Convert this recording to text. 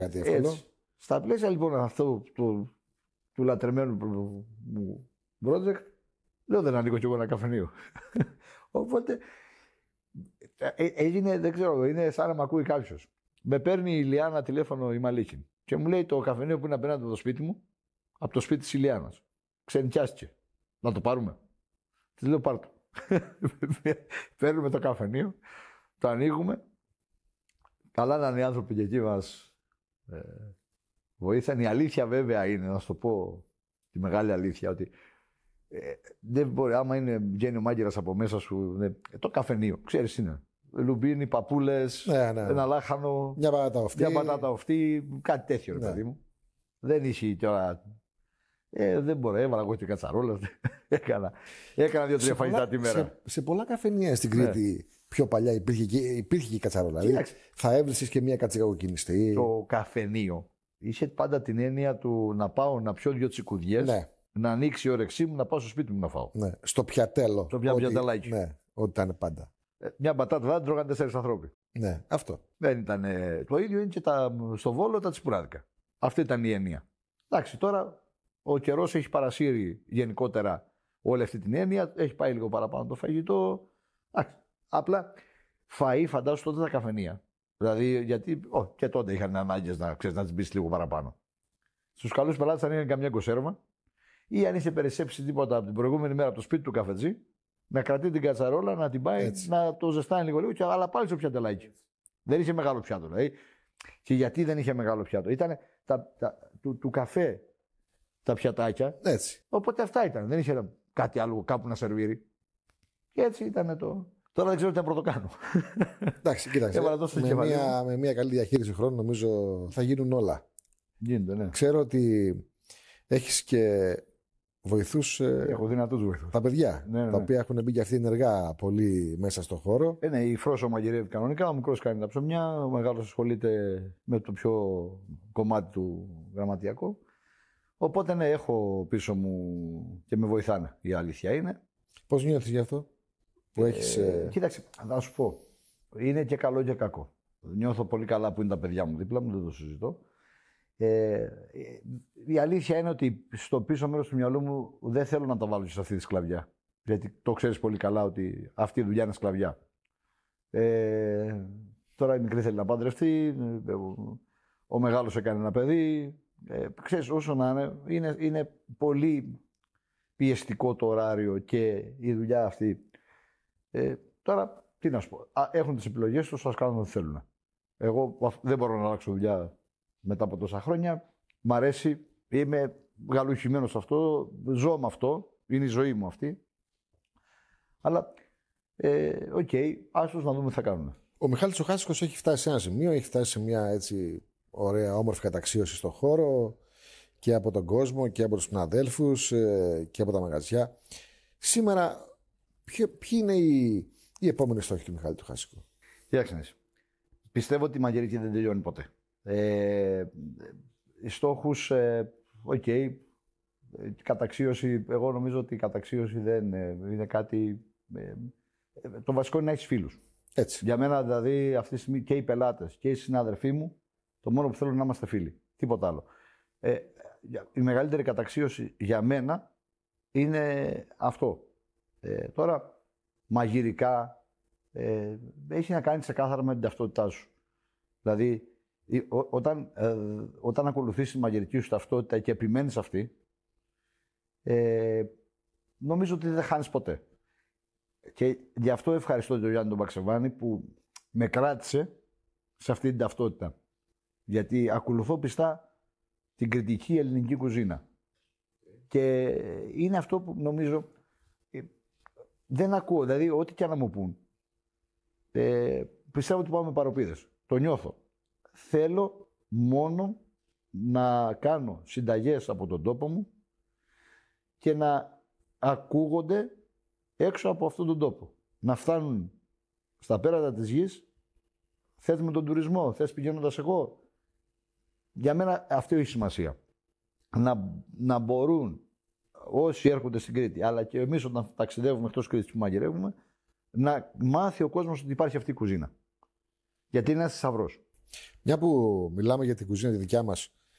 κάτι εύκολο. Έτσι. Στα πλαίσια λοιπόν αυτού του λατρεμένου μου project, λέω δεν ανοίγω κι εγώ ένα καφενείο. Οπότε έγινε, δεν ξέρω, είναι σαν να μ' ακούει κάποιο. Με παίρνει η Ηλιάνα τηλέφωνο η Μαλίκιν και μου λέει το καφενείο που είναι απέναντι από το σπίτι μου, από το σπίτι της Ηλιάνας. Ξενικιάστηκε. Να το πάρουμε. Της λέω πάρ' το. Παίρνουμε το καφενείο, το ανοίγουμε. Καλά να είναι οι άνθρωποι και εκεί μας βοήθησαν. Η αλήθεια βέβαια είναι, να σου το πω τη μεγάλη αλήθεια, ότι δεν μπορεί, άμα βγαίνει ο μάγκερας από μέσα σου, το καφενείο, ξέρεις είναι. Λουμπίνι, παπούλες, ένα λάχανο, μια πατάτα οφτή, κάτι τέτοιο, ρε παιδί μου. Δεν είχε τώρα. Δεν μπορώ, έβαλα εγώ και κατσαρόλα. Έκανα 2-3 φαγητά τη μέρα. Σε πολλά καφενεία στην Κρήτη πιο παλιά υπήρχε και η κατσαρόλα. Δηλαδή, θα έβρισες και μια κατσικακοκκινιστή. Το καφενείο είχε πάντα την έννοια του να πάω να πιω 2 τσικουδιές, να ανοίξει η όρεξή μου, να πάω στο σπίτι μου να φάω. Ναι. Στο πιατέλο. Στο πιατελάκι. Ναι, ό,τι ήταν πάντα. Μια μπατάτα δεν τρώγαν 4 ανθρώποι. Ναι, αυτό. Δεν ήταν. Το ίδιο είναι και στο Βόλο τα τσιπουράδικα. Αυτή ήταν η έννοια. Εντάξει, τώρα ο καιρός έχει παρασύρει γενικότερα όλη αυτή την έννοια. Έχει πάει λίγο παραπάνω το φαγητό. Εντάξει, απλά φαΐ, φαντάσου τότε τα καφενεία. Δηλαδή, γιατί και τότε είχαν ανάγκες να τις μπεις λίγο παραπάνω. Στους καλούς πελάτες, αν είχαν καμιά κονσέρβα ή αν είχε περισσέψει τίποτα από την προηγούμενη μέρα από το σπίτι του καφετζή, να κρατεί την κατσαρόλα, να την πάει, να το ζεστάνει λίγο, αλλά πάλι στο πιατελάκι. Δεν είχε μεγάλο πιάτο. Δηλαδή. Και γιατί δεν είχε μεγάλο πιάτο? Ήταν του καφέ τα πιατάκια. Έτσι. Οπότε αυτά ήταν. Δεν είχε κάτι άλλο κάπου να σερβίρει. Και έτσι ήταν το. Τώρα δεν ξέρω τι να πρωτοκάνω. Εντάξει, κοίταξε. Με μια καλή διαχείριση χρόνου νομίζω θα γίνουν όλα. Γίνεται, ναι. Ξέρω ότι έχεις και βοηθούς. Έχω δυνατούς βοηθούς. Τα παιδιά. Ναι. Τα οποία έχουν μπει και αυτοί ενεργά πολύ μέσα στον χώρο. Ναι, η Φρόσο μαγειρεύει κανονικά. Ο μικρός κάνει τα ψωμιά. Ο μεγάλος ασχολείται με το πιο κομμάτι του γραμματιακό. Οπότε ναι, έχω πίσω μου και με βοηθάνε. Η αλήθεια είναι. Πώς νιώθεις γι' αυτό που έχεις. Κοίταξε, θα σου πω. Είναι και καλό και κακό. Νιώθω πολύ καλά που είναι τα παιδιά μου δίπλα μου, δεν το συζητώ. Η αλήθεια είναι ότι στο πίσω μέρος του μυαλού μου δεν θέλω να τα βάλω σε αυτή τη σκλαβιά. Γιατί το ξέρεις πολύ καλά ότι αυτή η δουλειά είναι σκλαβιά. Τώρα η μικρή θέλει να παντρευτεί, ο μεγάλος έκανε ένα παιδί. Ξέρεις, όσο να είναι πολύ πιεστικό το ωράριο και η δουλειά αυτή. Τώρα, τι να σου πω. Έχουν τις επιλογές τους, ας κάνουν ό,τι θέλουν. Εγώ δεν μπορώ να αλλάξω δουλειά μετά από τόσα χρόνια. Μ' αρέσει, είμαι γαλουχημένος σε αυτό, ζω με αυτό, είναι η ζωή μου αυτή. Αλλά, άστος να δούμε τι θα κάνουν. Ο Μιχάλης ο Χάσικος έχει φτάσει σε ένα σημείο, έχει φτάσει σε μια έτσι ωραία όμορφη καταξίωση στον χώρο και από τον κόσμο και από τους συναδέλφους και από τα μαγαζιά. Σήμερα, ποιοι είναι οι επόμενοι στόχοι του Μιχάλη του Χάσικου? Κοιτάξτε, πιστεύω ότι η μαγειρική δεν τελειώνει ποτέ. Οι στόχους, καταξίωση, εγώ νομίζω ότι η καταξίωση δεν είναι κάτι. Το βασικό είναι να έχεις φίλους. Έτσι. Για μένα δηλαδή αυτή τη στιγμή και οι πελάτες και οι συνάδελφοί μου, το μόνο που θέλω είναι να είμαστε φίλοι. Τίποτα άλλο. Η μεγαλύτερη καταξίωση για μένα είναι αυτό. Τώρα, μαγειρικά, έχει να κάνει ξεκάθαρα με την ταυτότητά σου. Δηλαδή, όταν ακολουθείς τη μαγειρική σου ταυτότητα και επιμένεις αυτή, νομίζω ότι δεν χάνεις ποτέ. Και γι' αυτό ευχαριστώ τον Γιάννη τον Παξεβάνη που με κράτησε σε αυτή την ταυτότητα. Γιατί ακολουθώ πιστά την κριτική ελληνική κουζίνα. Και είναι αυτό που νομίζω δεν ακούω. Δηλαδή, ό,τι και να μου πούν, πιστεύω ότι πάω με παροπίδες. Το νιώθω. Θέλω μόνο να κάνω συνταγές από τον τόπο μου και να ακούγονται έξω από αυτόν τον τόπο. Να φτάνουν στα πέρατα της γης. Θες με τον τουρισμό, θες πηγαίνοντας εγώ. Για μένα αυτό έχει σημασία. Να μπορούν όσοι έρχονται στην Κρήτη, αλλά και εμείς όταν ταξιδεύουμε εκτός Κρήτης που μαγειρεύουμε, να μάθει ο κόσμος ότι υπάρχει αυτή η κουζίνα. Γιατί είναι ένας θησαυρός. Μια που μιλάμε για την κουζίνα τη δικιά μας,